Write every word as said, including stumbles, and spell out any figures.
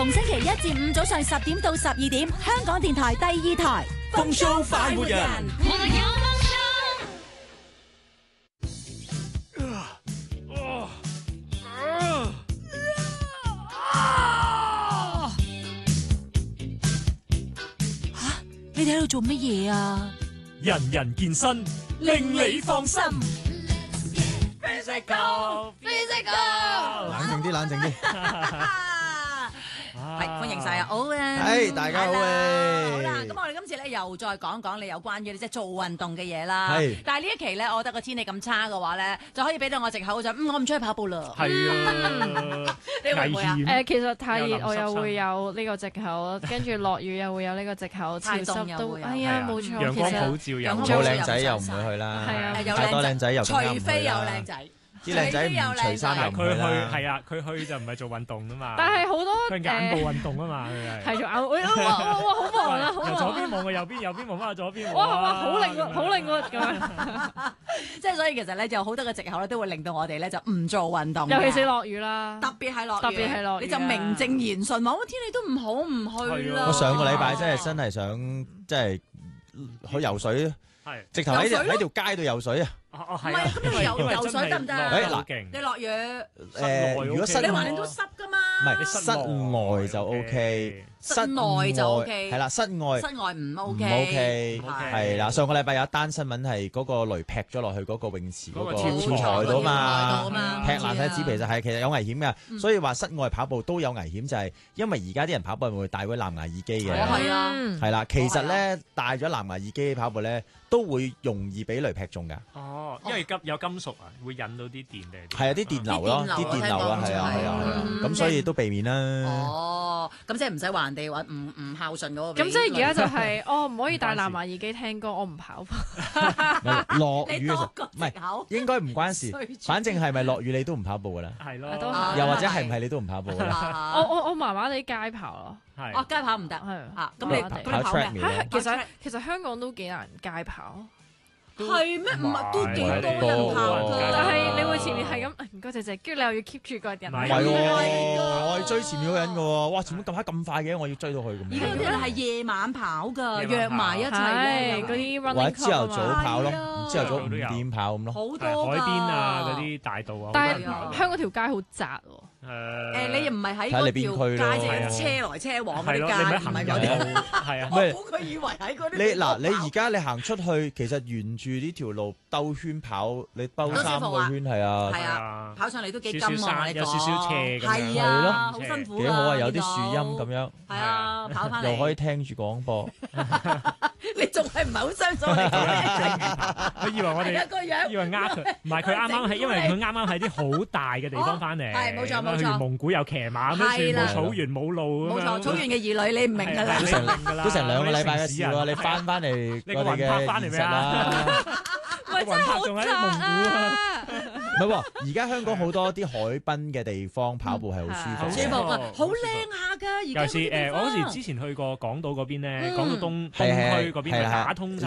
逢星期一至五早上十點到十二點，香港電台第二台風騷快活人。 我有你哋喺度做乜嘢啊？ 人人健身，令你放心。Physical，Physical， 冷靜啲，冷靜啲。 係歡迎晒啊 Owen， 係大家好誒。 好啦，咁我哋今次咧又再講講你有關於即係做運動嘅嘢啦。 係， 但係呢一期咧，我覺得個天氣咁差嘅話咧，就可以俾到我藉口就嗯我唔出去跑步啦。 係啊， 你會唔會啊？ 誒，其實太熱我又會有呢個藉口，跟住落雨又會有呢個藉口，潮濕都係啊，冇錯。 陽光普照又冇靚仔又唔會去啦， 係啊， 太多靚仔又除非有靚仔。 啲靚仔唔除衫又唔佢去去啦。 係啊，佢去就唔係做運動啊嘛。 但係好多佢眼部運動啊嘛，佢係係做眼哇哇哇好忙啊！ 由左邊望去右邊，右邊望翻去左邊。 哇哇好靈活，好靈活咁樣。 即係所以其實咧，就好多嘅藉口咧，都會令到我哋咧就唔做運動。 尤其是落雨啦， 特別係落雨， 特別係落雨， 你就名正言順話，天氣都唔好，唔去啦。 我上個禮拜真係真係想即係去游水， 係直頭喺喺條街度游水啊！ 哦， 唔係啊，咁你游游水得唔得啊？ 誒嗱你落雨， 誒，如果室你橫掂都濕噶嘛？ 唔係室外就 OK， 室內就 OK， 係啦，室外室外唔 OK， 唔 OK， 係係啦。上個禮拜有一單新聞係嗰個雷劈咗落去嗰個泳池嗰個嗰個跳台度嘛， 嘛劈爛晒紙皮就係其實有危險嘅，所以話室外跑步都有危險，就係因為而家啲人跑步會戴嗰啲藍牙耳機嘅， 係啊， 係啦，其實咧戴咗藍牙耳機跑步咧都會容易俾雷劈中㗎。 哦，因為金有金屬啊，會引到啲電嚟。 係啊，啲電流咯，啲電流啦，係啊，係啊，係啊，咁所以都避免啦。 哦，咁即係唔使話人哋話唔唔孝順嗰個。 咁即係而家就係，哦唔可以戴藍牙耳機聽歌，我唔跑步。 落雨嘅時候唔係應該唔關事，反正係咪落雨你都唔跑步㗎啦。 係咯， 又或者係唔係你都唔跑步㗎啦？ 我我我麻麻地街跑咯。 係。 哦，街跑唔得， 係啊，咁你咁你跑咩？ 嚇，其實其實香港都幾難街跑。 係咩？唔係都幾多人跑㗎， 但係你會前面係咁唔該謝謝，跟住你又要 keep 住個人。 唔係喎，我係追前面嗰個人㗎喎，哇！前面咁黑咁快嘅，我要追到佢咁。 而家啲人係夜晚跑㗎，約埋一齊嗰啲 running club 或者朝頭早跑咯，朝頭早五點跑咁咯。 好多海邊啊，嗰啲大道啊。 但係香港條街好窄喎。 誒誒，你又唔係喺嗰條街，即係車來車往嗰啲街，唔係嗰啲。 係啊， 我估佢以為喺嗰啲。 你嗱，你而家你行出去，其實沿住呢條路兜圈跑，你兜三個圈係啊。 係啊，跑上嚟都幾金啊！你講有少少斜咁樣。 係啊，好辛苦。 幾好啊！有啲樹蔭咁樣。 係啊，跑翻嚟又可以聽住廣播。 你仲係唔係好相信我哋講嘅？ 佢以為我哋個樣， 以為呃佢，唔係佢啱啱係因為佢啱啱喺啲好大嘅地方翻嚟， 係冇錯冇錯。 去蒙古有騎馬咁樣，全部草原冇路咁樣。 冇錯，草原嘅兒女你唔明㗎啦， 都成都成兩個禮拜嘅事喎，你翻翻嚟我哋嘅現實啦。 喂，真係好窄啊！ 唔係喎，而家香港好多啲海濱嘅地方跑步係好舒服， 舒服啊，好靚下㗎。而家尤其是誒，我嗰時之前去過港島嗰邊咧，港島東東區嗰邊係打通。